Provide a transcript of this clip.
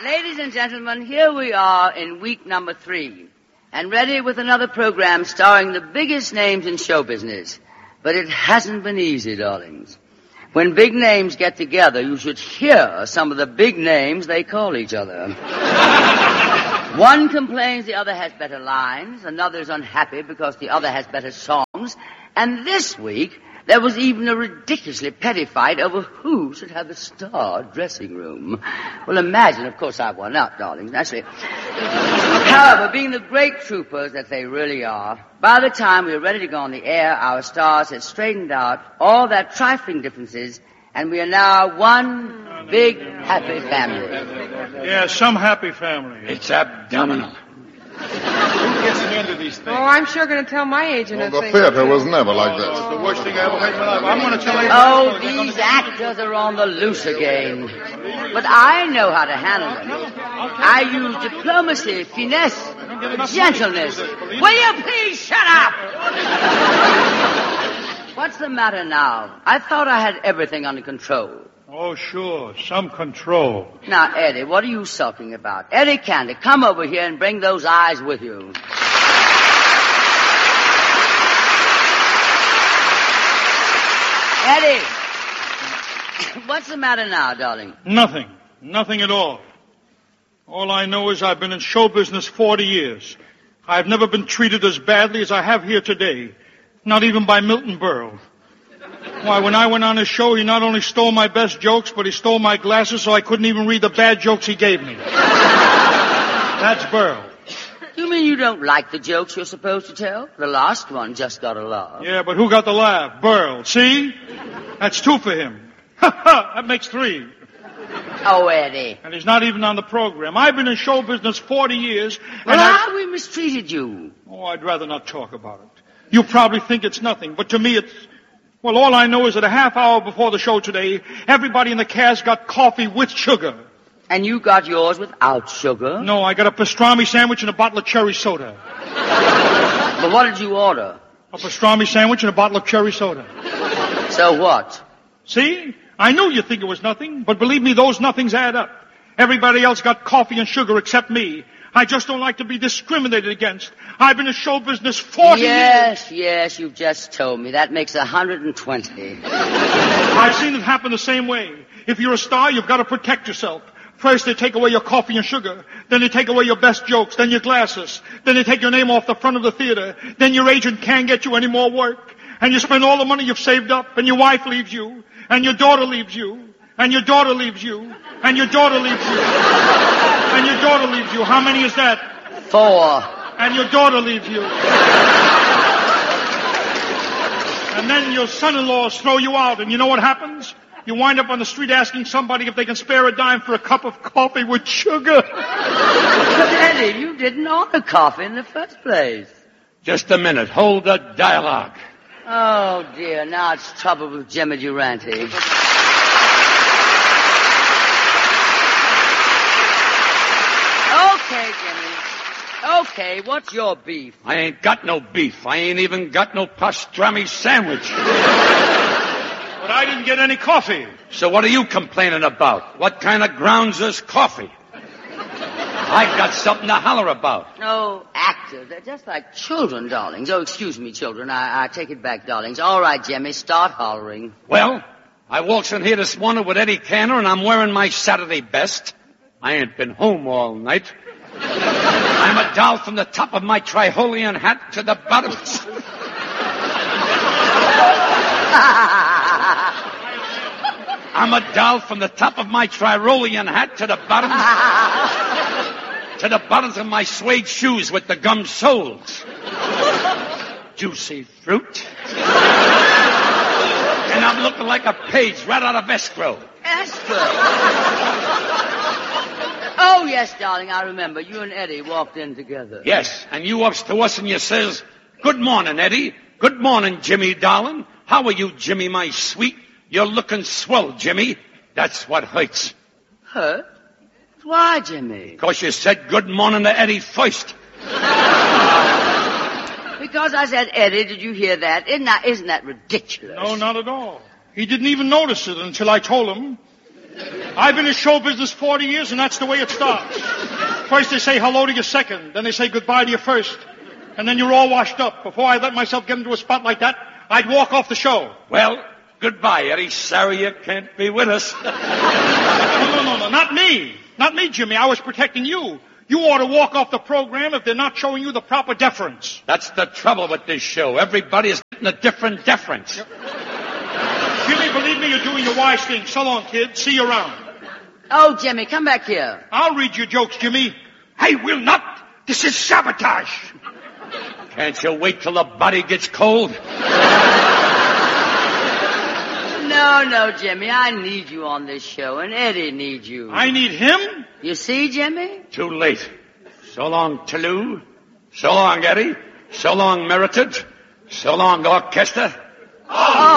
Ladies and gentlemen, here we are in week number 3, and ready with another program starring the biggest names in show business. But it hasn't been easy, darlings. When big names get together, you should hear some of the big names they call each other. One complains the other has better lines, another is unhappy because the other has better songs, and this week there was even a ridiculously petty fight over who should have the star dressing room. Well, imagine, of course, I won out, darlings, naturally. However, being the great troopers that they really are, by the time we were ready to go on the air, our stars had straightened out all their trifling differences, and we are now one big happy family. Yeah, some happy family. It's abdominal. Who gets into these things? Oh, I'm sure going to tell my agent. Well, the theater was never like this. It's the worst thing I ever heard in my life. I'm going to tell you. Oh, these actors are on the loose again. But I know how to handle them. I use diplomacy, finesse, gentleness. Will you please shut up? What's the matter now? I thought I had everything under control. Oh, sure. Some control. Now, Eddie, what are you sulking about? Eddie Candy, come over here and bring those eyes with you. Eddie! What's the matter now, darling? Nothing. Nothing at all. All I know is I've been in show business 40 years. I've never been treated as badly as I have here today. Not even by Milton Berle. Why, when I went on his show, he not only stole my best jokes, but he stole my glasses so I couldn't even read the bad jokes he gave me. That's Berle. You mean you don't like the jokes you're supposed to tell? The last one just got a laugh. Yeah, but who got the laugh? Berle. See? That's 2 for him. That makes 3. Oh, Eddie. And he's not even on the program. I've been in show business 40 years, Well, how we mistreated you? Oh, I'd rather not talk about it. You probably think it's nothing, but to me it's... Well, all I know is that a half hour before the show today, everybody in the cast got coffee with sugar. And you got yours without sugar? No, I got a pastrami sandwich and a bottle of cherry soda. But what did you order? A pastrami sandwich and a bottle of cherry soda. So what? See? I knew you'd think it was nothing, but believe me, those nothings add up. Everybody else got coffee and sugar except me. I just don't like to be discriminated against. I've been in show business 40 years. Yes, you've just told me. That makes 120. I've seen it happen the same way. If you're a star, you've got to protect yourself. First, they take away your coffee and sugar. Then they take away your best jokes. Then your glasses. Then they take your name off the front of the theater. Then your agent can't get you any more work. And you spend all the money you've saved up, and your wife leaves you, and your daughter leaves you, and your daughter leaves you, and your daughter leaves you, and your daughter leaves you. How many is that? 4. And your daughter leaves you. And then your son-in-laws throw you out, and you know what happens? You wind up on the street asking somebody if they can spare a dime for a cup of coffee with sugar. But Eddie, you didn't order coffee in the first place. Just a minute. Hold the dialogue. Oh, dear. Now it's trouble with Jimmy Durante. Okay, Jimmy. Okay, what's your beef? I ain't got no beef. I ain't even got no pastrami sandwich. But I didn't get any coffee. So what are you complaining about? What kind of grounds is coffee? I've got something to holler about. No, actors. They're just like children, darlings. Oh, excuse me, children. I take it back, darlings. All right, Jimmy, start hollering. Well, I walks in here this morning with Eddie Cantor, and I'm wearing my Saturday best. I ain't been home all night. I'm a doll from the top of my Triholian hat to the bottom. I'm a doll from the top of my Triholian hat to the bottom. To the bottoms of my suede shoes with the gum soles. Juicy fruit. And I'm looking like a page right out of escrow. Escrow? Oh, yes, darling, I remember. You and Eddie walked in together. Yes, and you ups to us and you says, "Good morning, Eddie. Good morning, Jimmy, darling. How are you, Jimmy, my sweet? You're looking swell, Jimmy." That's what hurts. Hurt? Why, Jimmy? Because you said good morning to Eddie first. Because I said, Eddie, did you hear that? Isn't that ridiculous? No, not at all. He didn't even notice it until I told him. I've been in show business 40 years, and that's the way it starts. First they say hello to your second, then they say goodbye to your first, and then you're all washed up. Before I let myself get into a spot like that, I'd walk off the show. Well, goodbye, Eddie. Sorry you can't be with us. No, not me. Not me, Jimmy. I was protecting you. You ought to walk off the program if they're not showing you the proper deference. That's the trouble with this show. Everybody's getting a different deference. Jimmy, believe me, you're doing the wise thing. So long, kid. See you around. Oh, Jimmy, come back here. I'll read your jokes, Jimmy. I will not. This is sabotage. Can't you wait till the body gets cold? No, Jimmy, I need you on this show, and Eddie needs you. I need him? You see, Jimmy? Too late. So long, Toulouse. So long, Eddie. So long, Merited. So long, Orchestra. Oh.